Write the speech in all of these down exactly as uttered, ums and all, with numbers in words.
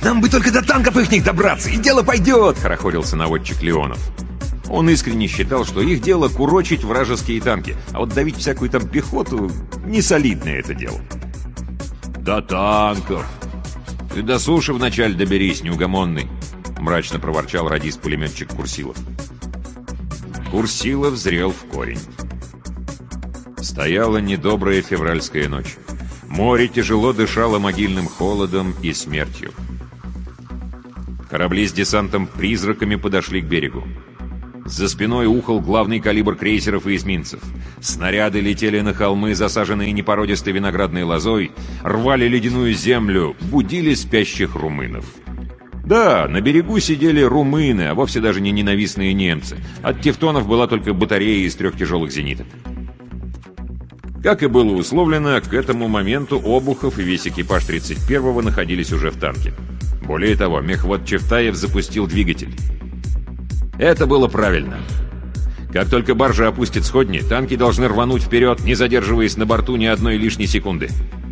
Нам бы только до танков ихних добраться, и дело пойдет!» — хорохорился наводчик Леонов. Он искренне считал, что их дело курочить вражеские танки, а вот давить всякую там пехоту — несолидное это дело. «До танков! Ты до суши вначале доберись, неугомонный!» — мрачно проворчал радист-пулеметчик Курсилов. Курсилов зрел в корень. Стояла недобрая февральская ночь. Море тяжело дышало могильным холодом и смертью. Корабли с десантом-призраками подошли к берегу. За спиной ухал главный калибр крейсеров и эсминцев. Снаряды летели на холмы, засаженные непородистой виноградной лозой, рвали ледяную землю, будили спящих румынов. Да, на берегу сидели румыны, а вовсе даже не ненавистные немцы. От тевтонов была только батарея из трех тяжелых зениток. Как и было условлено, к этому моменту Обухов и весь экипаж тридцать первого находились уже в танке. Более того, мехвод Чевтаев запустил двигатель. Это было правильно. Как только баржа опустит сходни, танки должны рвануть вперед, не задерживаясь на борту ни одной лишней секунды.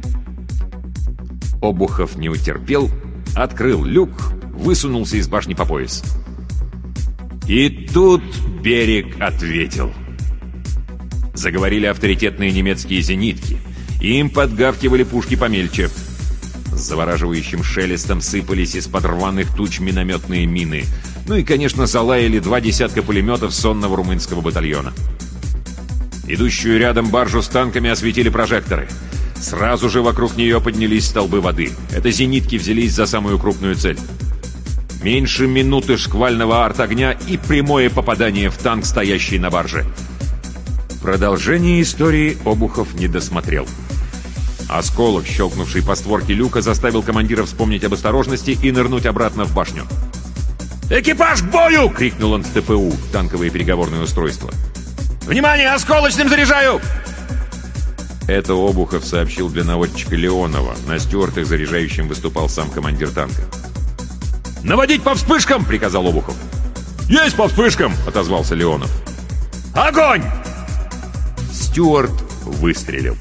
Обухов не утерпел, открыл люк, высунулся из башни по пояс. И тут берег ответил. Заговорили авторитетные немецкие зенитки. Им подгавкивали пушки помельче. С завораживающим шелестом сыпались из-под рваных туч минометные мины. Ну и, конечно, залаяли два десятка пулеметов сонного румынского батальона. Идущую рядом баржу с танками осветили прожекторы. Сразу же вокруг нее поднялись столбы воды. Это зенитки взялись за самую крупную цель. Меньше минуты шквального арт-огня и прямое попадание в танк, стоящий на барже. Продолжение истории Обухов не досмотрел. Осколок, щелкнувший по створке люка, заставил командира вспомнить об осторожности и нырнуть обратно в башню. «Экипаж к бою!» — крикнул он в ТПУ, танковое переговорное устройство. «Внимание! Осколочным заряжаю!» Это Обухов сообщил для наводчика Леонова. На стюартах заряжающим выступал сам командир танка. «Наводить по вспышкам!» — приказал Обухов. «Есть по вспышкам!» — отозвался Леонов. «Огонь!» Стюарт выстрелил.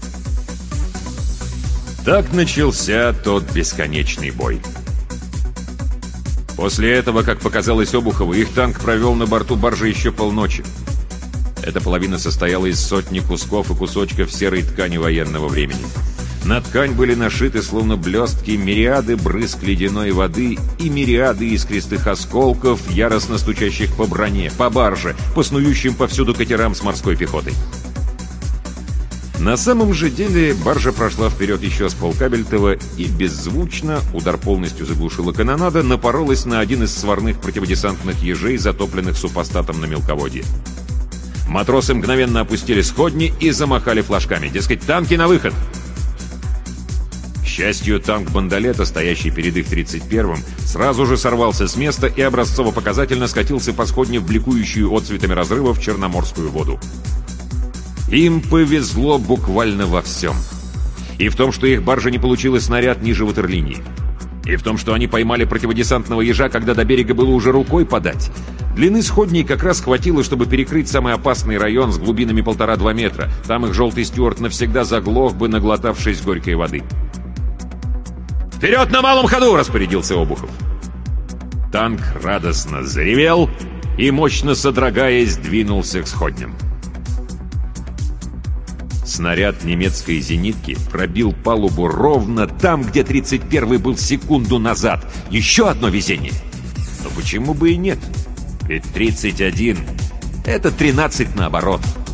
Так начался тот бесконечный бой. После этого, как показалось Обухову, их танк провел на борту баржи еще полночи. Эта половина состояла из сотни кусков и кусочков серой ткани военного времени. На ткань были нашиты, словно блестки, мириады брызг ледяной воды и мириады искристых осколков, яростно стучащих по броне, по барже, по снующим повсюду катерам с морской пехотой. На самом же деле баржа прошла вперед еще с полкабельтова и беззвучно, удар полностью заглушила канонада, напоролась на один из сварных противодесантных ежей, затопленных супостатом на мелководье. Матросы мгновенно опустили сходни и замахали флажками. Дескать, танки на выход! К счастью, танк Бандолета, стоящий перед их тридцать первым, сразу же сорвался с места и образцово-показательно скатился по сходне в бликующую отцветами разрывов черноморскую воду. Им повезло буквально во всем. И в том, что их баржа не получила снаряд ниже ватерлинии. И в том, что они поймали противодесантного ежа, когда до берега было уже рукой подать. Длины сходней как раз хватило, чтобы перекрыть самый опасный район с глубинами полтора-два метра. Там их желтый стюарт навсегда заглох бы, наглотавшись горькой воды. «Вперед на малом ходу!» — распорядился Обухов. Танк радостно заревел и, мощно содрогаясь, двинулся к сходням. Снаряд немецкой зенитки пробил палубу ровно там, где тридцать первый был секунду назад. Еще одно везение. Но почему бы и нет? Ведь тридцать один — это тринадцать наоборот.